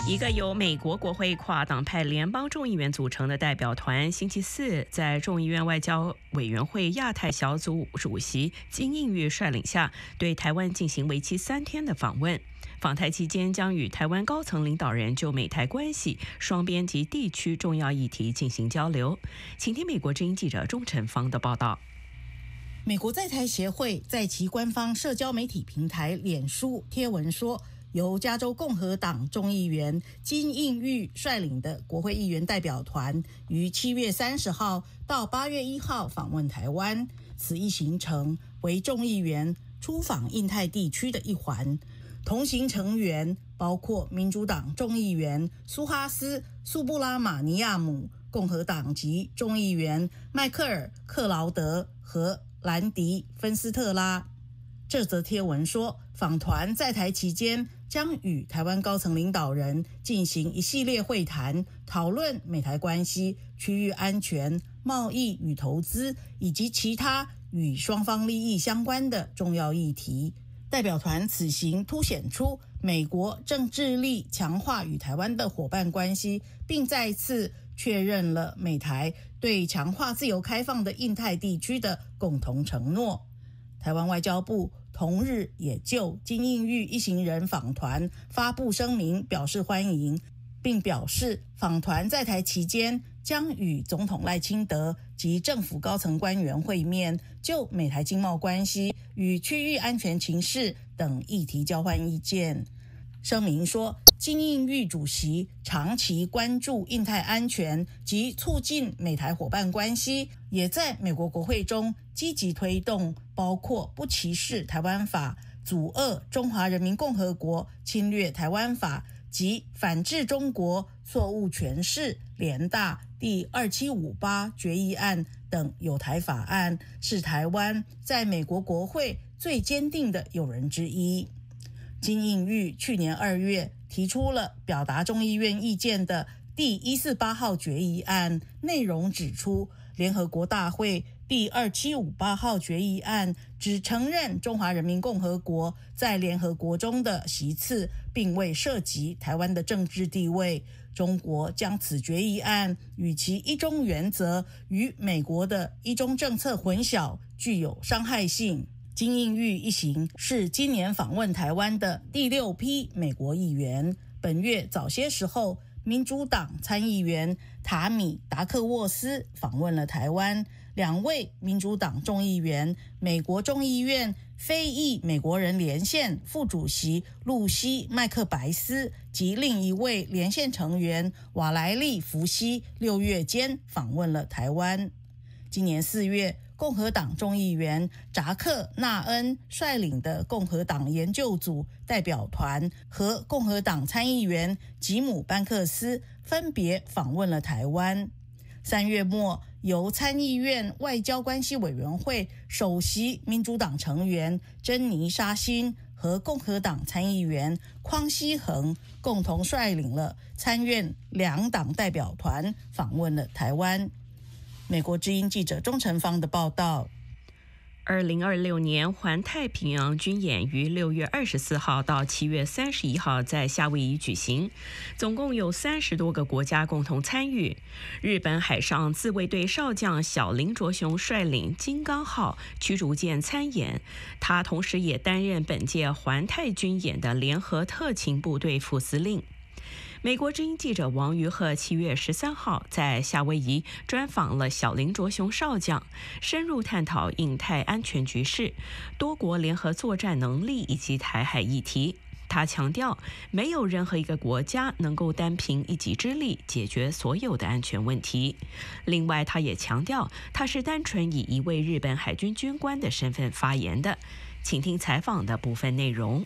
一个由美国国会跨党派联邦众议员组成的代表团，星期四在众议院外交委员会亚太小组主席金应玉率领下，对台湾进行为期3天的访问。访台期间将与台湾高层领导人就美台关系、双边及地区重要议题进行交流。请听美国之音记者钟晨芳的报道。 美国在台协会在其官方社交媒体平台脸书贴文说，由加州共和党众议员金应玉率领的国会议员代表团于7月30号到8月1号访问台湾。此一行程为众议员出访印太地区的一环。同行成员包括民主党众议员苏哈斯·苏布拉马尼亚姆、共和党籍众议员迈克尔·克劳德和兰迪·芬斯特拉。这则贴文说，访团在台期间将与台湾高层领导人进行一系列会谈，讨论美台关系、区域安全、贸易与投资以及其他与双方利益相关的重要议题。代表团此行凸显出美国正致力强化与台湾的伙伴关系，并再次确认了美台对强化自由开放的印太地区的共同承诺。台湾外交部同日也就金应玉一行人访团发布声明表示欢迎，并表示访团在台期间将与总统赖清德及政府高层官员会面，就美台经贸关系与区域安全情势等议题交换意见。声明说，金应玉主席长期关注印太安全及促进美台伙伴关系，也在美国国会中积极推动包括不歧视台湾法、阻遏中华人民共和国侵略台湾法及反制中国错误诠释联大第2758决议案等友台法案，是台湾在美国国会最坚定的友人之一。金应玉去年2月提出了表达众议院意见的第148号决议案，内容指出，联合国大会第2758号决议案只承认中华人民共和国在联合国中的席次，并未涉及台湾的政治地位。中国将此决议案与其一中原则与美国的一中政策混淆，具有伤害性。金应玉一行是今年访问台湾的第6批美国议员。本月早些时候，民主党参议员塔米·达克沃斯访问了台湾。2位民主党众议员，美国众议院非裔美国人连线副主席露西·麦克白斯及另一位连线成员瓦莱利·福西6月间访问了台湾。今年4月，共和党众议员扎克·纳恩率领的共和党研究组代表团和共和党参议员吉姆·班克斯分别访问了台湾。3月末，由参议院外交关系委员会首席民主党成员珍妮·莎辛和共和党参议员匡熙恒共同率领了参院2党代表团访问了台湾。美国之音记者钟晨芳的报道。 2026年环太平洋军演于6月24号到7月31号在夏威夷举行，总共有30多个国家共同参与。日本海上自卫队少将小林卓雄率领金刚号驱逐舰参演，他同时也担任本届环太军演的联合特勤部队副司令。美国之音记者王于鹤7月13号在夏威夷专访了小林卓雄少将，深入探讨印太安全局势、多国联合作战能力以及台海议题。他强调，没有任何一个国家能够单凭一己之力解决所有的安全问题。另外，他也强调，他是单纯以一位日本海军军官的身份发言的。请听采访的部分内容。